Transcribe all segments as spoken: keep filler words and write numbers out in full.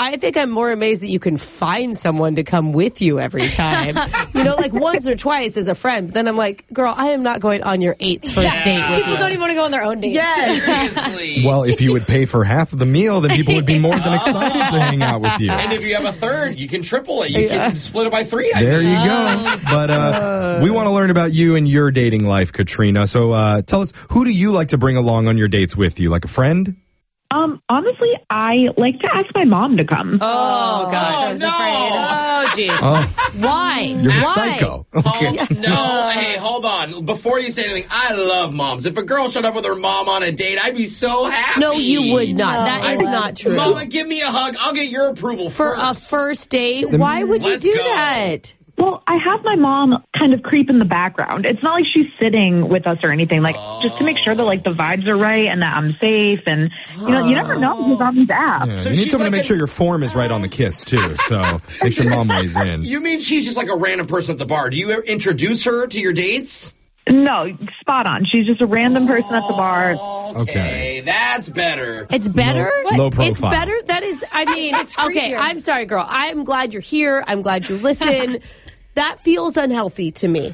I think I'm more amazed that you can find someone to come with you every time. You know, like once or twice as a friend. But then I'm like, girl, I am not going on your eighth first yeah. date with People you. don't even want to go on their own dates. Yes. Seriously. Well, if you would pay for half of the meal, then people would be more than excited to hang out with you. And if you have a third, you can triple it. You Yeah. can split it by three. I There mean. you go. But uh, we want to learn about you and your dating life, Katrina. So uh, tell us, who do you like to bring along on your dates with you? Like a friend? Um, honestly, I like to ask my mom to come. Oh, gosh, Oh, I was no. afraid. Oh, jeez. Oh, Why? you're Why? psycho. Okay. Oh, no, hey, hold on. Before you say anything, I love moms. If a girl showed up with her mom on a date, I'd be so happy. No, you would not. No. That is not true. Mama, give me a hug. I'll get your approval For first. a first date, why would you Let's do go. that? Well, I have my mom kind of creep in the background. It's not like she's sitting with us or anything, like just to make sure that like the vibes are right and that I'm safe. And you know, you never know who's on these apps. Yeah, So you need she's someone like to make a- sure your form is right on the kiss, too. So make sure mom weighs in. You mean she's just like a random person at the bar? Do you ever introduce her to your dates? No, spot on. She's just a random person at the bar. Okay, Okay. that's better. It's better? Low- low It's profile. better? That is, I mean, okay, creepier. I'm sorry, girl. I'm glad you're here. I'm glad you listen. That feels unhealthy to me.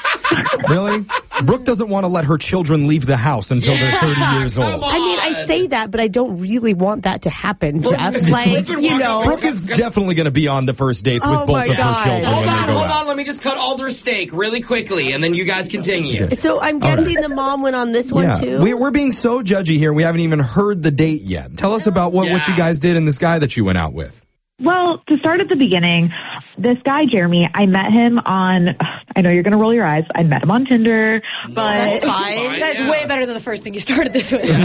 Really? Brooke doesn't want to let her children leave the house until they're thirty years come old. on. I mean, I say that, but I don't really want that to happen, Jeff. Brooke Like, would you walk know. over- Brooke is definitely going to be on the first dates with Oh, both my of her God. children Hold when on, they go hold out. on. Let me just cut Alder's steak really quickly, and then you guys continue. Okay. So I'm guessing the mom went on this one, Yeah, too? we, we're being so judgy here. We haven't even heard the date yet. Tell us about what, what Yeah. you guys did and this guy that you went out with. Well, to start at the beginning, this guy, Jeremy, I met him on, I know you're going to roll your eyes. I met him on Tinder, but That's It's fine. That's yeah. way better than the first thing you started this with.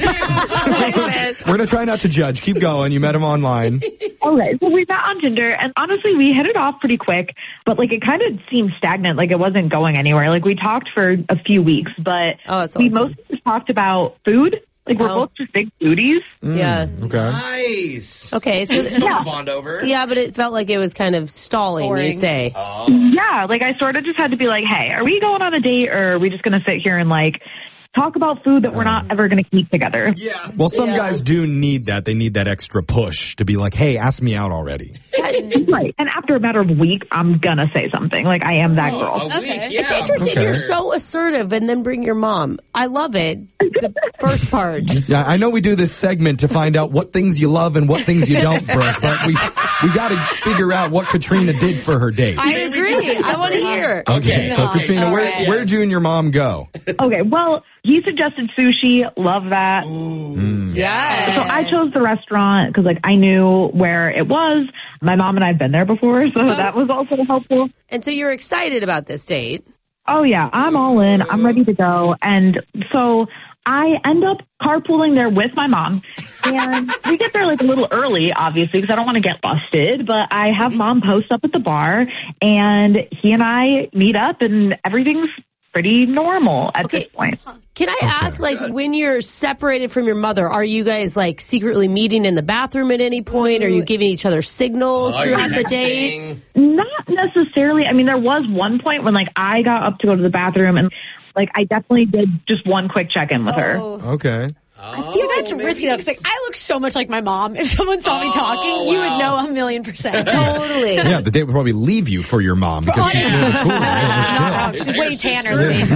We're going to try not to judge. Keep going. You met him online. okay, so we met on Tinder, and honestly, we hit it off pretty quick, but like it kind of seemed stagnant, like it wasn't going anywhere. Like we talked for a few weeks, but Oh, that's we awesome. mostly just talked about food. Like we're Oh. both just big foodies. Yeah. Okay. Nice. Okay, so, It's fun to bond over. yeah, but it felt like it was kind of stalling, you Boring. say. Oh. Yeah, like I sort of just had to be like, hey, are we going on a date or are we just going to sit here and like talk about food that we're not ever going to eat together? Yeah. Well, some Yeah. guys do need that. They need that extra push to be like, hey, ask me out already. Right. And after a matter of a week, I'm going to say something. Like I am that Oh, girl. a week, Okay. yeah. It's interesting. Okay. You're so assertive and then bring your mom. I love it. The first part. Yeah, I know we do this segment to find out what things you love and what things you don't, Brooke, but we we got to figure out what Katrina did for her date. I agree. I want to hear. Okay, so Nice. Katrina, where, Alright. where'd you and your mom go? Okay, well, he suggested sushi. Love that. Mm. Yeah. So I chose the restaurant because, like, I knew where it was. My mom and I have been there before, so that was also helpful. And so you're excited about this date. Oh, yeah, I'm all in. I'm ready to go. And so I end up carpooling there with my mom. And we get there, like, a little early, obviously, because I don't want to get busted. But I have mom post up at the bar, and he and I meet up, and everything's pretty normal at Okay. this point. Can I ask, like, when you're separated from your mother, are you guys, like, secretly meeting in the bathroom at any point? Are you giving each other signals Oh, you're throughout the date? texting. Not necessarily. I mean, there was one point when, like, I got up to go to the bathroom, and, like, I definitely did just one quick check-in with her. Oh. Okay. I feel that's Oh, maybe risky though, because like, I look so much like my mom. If someone saw me talking, you wow. would know a million percent. Totally. Yeah, the date would probably leave you for your mom because she's Yeah. really cool. Not Chill. wrong. She's Your way sister. tanner than me.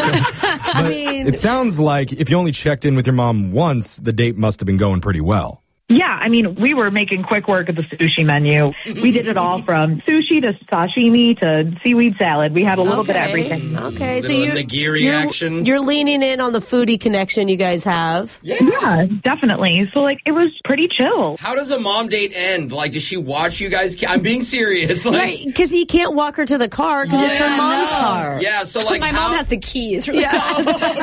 I mean, It sounds like if you only checked in with your mom once, the date must have been going pretty well. Yeah, I mean, we were making quick work of the sushi menu. We did it all from sushi to sashimi to seaweed salad. We had a little bit of okay. everything. Okay, so Little you, nigiri you're, action. you're leaning in on the foodie connection you guys have. Yeah, definitely. So, like, it was pretty chill. How does a mom date end? Like, does she watch you guys? I'm being serious. Like, Right, because he can't walk her to the car because it's her Yeah, mom's no. car. Yeah, so like My how... mom has the keys. Really Oh,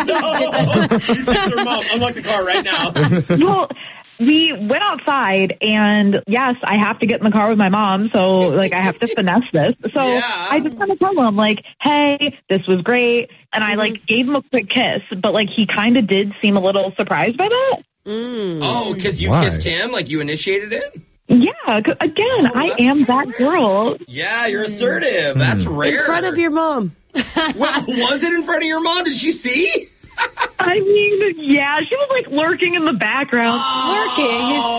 no. You text her mom. Unlock the car right now. Well, we went outside, and yes, I have to get in the car with my mom, so, like, I have to finesse this. So Yeah. I just kind of tell him, like, hey, this was great. And I, like, gave him a quick kiss, but, like, he kind of did seem a little surprised by that. Mm. Oh, because you Why? kissed him? Like, you initiated it? Yeah, 'cause again, Oh, I that's am that rare. girl. Yeah, you're assertive. That's rare. In front of your mom. Well, was it in front of your mom? Did she see? I mean, yeah, she was, like, lurking in the background. Lurking.